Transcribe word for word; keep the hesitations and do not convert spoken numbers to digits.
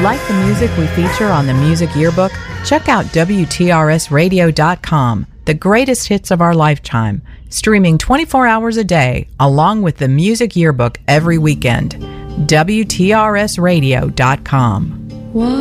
like the music we feature on the Music Yearbook? Check out W T R S radio dot com, the greatest hits of our lifetime, streaming twenty-four hours a day, along with the Music Yearbook every weekend. W T R S radio dot com.